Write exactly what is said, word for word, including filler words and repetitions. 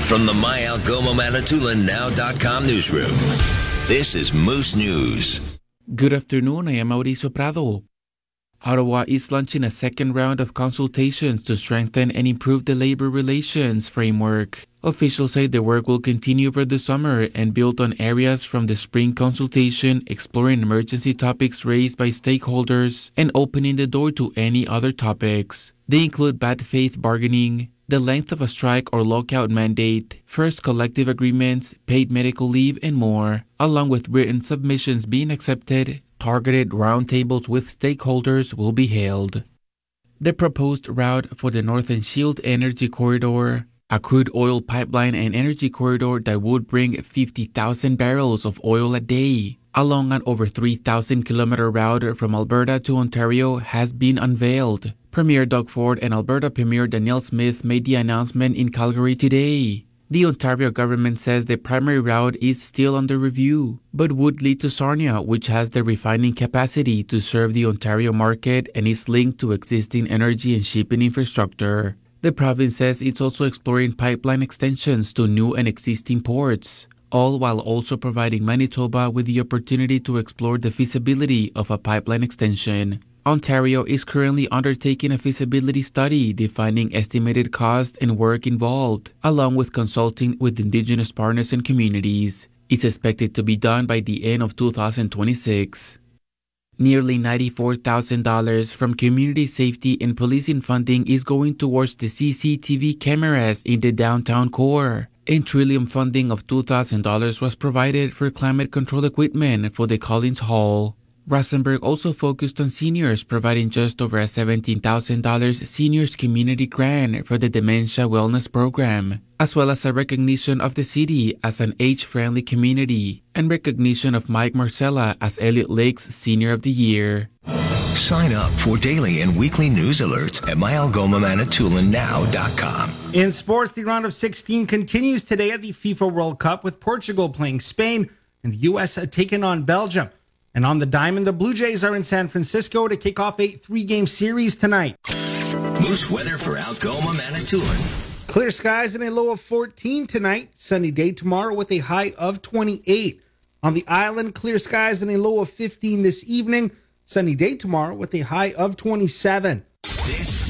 From the My Algoma Manitoulin Now dot com newsroom, this is Moose News. Good afternoon, I am Mauricio Prado. Ottawa is launching a second round of consultations to strengthen and improve the labor relations framework. Officials say the work will continue over the summer and build on areas from the spring consultation, exploring emergency topics raised by stakeholders and opening the door to any other topics. They include bad faith bargaining, the length of a strike or lockout mandate, first collective agreements, paid medical leave, and more, along with written submissions being accepted. Targeted roundtables with stakeholders will be held. The proposed route for the Northern Shield Energy Corridor, a crude oil pipeline and energy corridor that would bring fifty thousand barrels of oil a day, along an over three thousand kilometer route from Alberta to Ontario, has been unveiled. Premier Doug Ford and Alberta Premier Danielle Smith made the announcement in Calgary today. The Ontario government says the primary route is still under review, but would lead to Sarnia, which has the refining capacity to serve the Ontario market and is linked to existing energy and shipping infrastructure. The province says it's also exploring pipeline extensions to new and existing ports, all while also providing Manitoba with the opportunity to explore the feasibility of a pipeline extension. Ontario is currently undertaking a feasibility study defining estimated cost and work involved, along with consulting with Indigenous partners and communities. It's expected to be done by the end of two thousand twenty-six. Nearly ninety-four thousand dollars from community safety and policing funding is going towards the C C T V cameras in the downtown core. And Trillium funding of two thousand dollars was provided for climate control equipment for the Collins Hall. Rosenberg also focused on seniors, providing just over a seventeen thousand dollars seniors community grant for the Dementia Wellness Program, as well as a recognition of the city as an age-friendly community and recognition of Mike Marcella as Elliott Lake's Senior of the Year. Sign up for daily and weekly news alerts at My Algoma Manitoulin Now dot com. In sports, the round of sixteen continues today at the FIFA World Cup, with Portugal playing Spain and the U S taking on Belgium. And on the diamond, the Blue Jays are in San Francisco to kick off a three-game series tonight. Moose weather for Algoma Manitoulin. Clear skies and a low of fourteen tonight. Sunny day tomorrow with a high of twenty-eight. On the island, clear skies and a low of fifteen this evening. Sunny day tomorrow with a high of twenty-seven. This